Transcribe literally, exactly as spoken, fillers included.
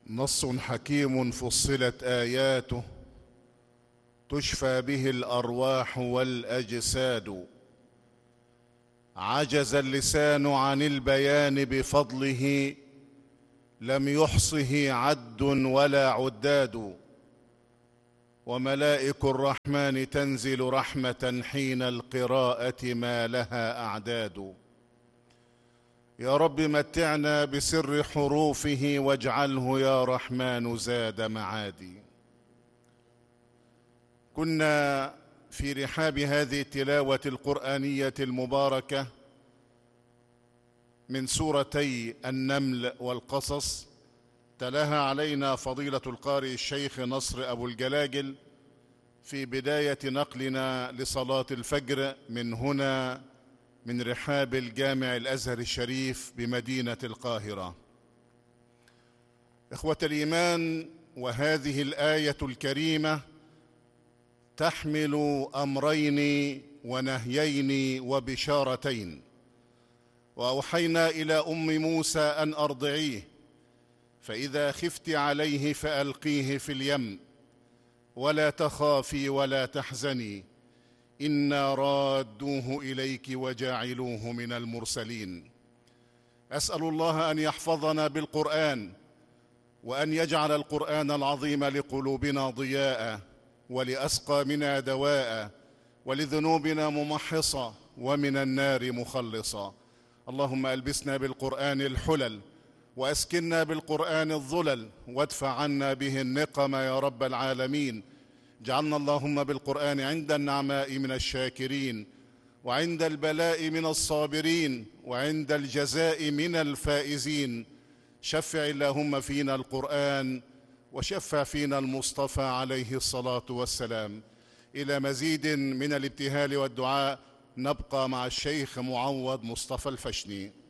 نص حكيم فصلت آياته تشفى به الأرواح والأجساد. عجز اللسان عن البيان بفضله، لم يحصه عد ولا عداد. وملائك الرحمن تنزل رحمة حين القراءة ما لها أعداد. يا رب متعنا بسر حروفه واجعله يا رحمن زاد معادي. كنا في رحاب هذه التلاوة القرآنية المباركة من سورتي النمل والقصص، تلاها علينا فضيلة القارئ الشيخ نصر أبو الجلاجل في بداية نقلنا لصلاة الفجر من هنا من رحاب الجامع الأزهر الشريف بمدينة القاهرة. إخوة الإيمان، وهذه الآية الكريمة تحمل أمرين ونهيين وبشارتين. وأوحينا إلى أم موسى أن أرضعيه، فإذا خفت عليه فألقيه في اليم ولا تخافي ولا تحزني إنا رادوه إليك وجاعلوه من المرسلين. أسأل الله أن يحفظنا بالقرآن، وأن يجعل القرآن العظيم لقلوبنا ضياء، ولأسقامنا دواء، ولذنوبنا ممحصة، ومن النار مخلصة. اللهم ألبسنا بالقرآن الحلل، وأسكننا بالقرآن الظلل، وادفع عنا به النقم يا رب العالمين. اجعلنا اللهم بالقرآن عند النعماء من الشاكرين، وعند البلاء من الصابرين، وعند الجزاء من الفائزين. شفع اللهم فينا القرآن، وشفع فينا المصطفى عليه الصلاة والسلام. إلى مزيد من الابتهال والدعاء نبقى مع الشيخ معوض مصطفى الفشني.